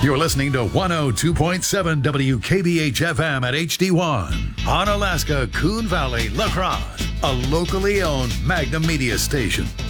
You're listening to 102.7 WKBH FM at HD1 on Alaska, Coon Valley, La Crosse, a locally owned Magnum Media station.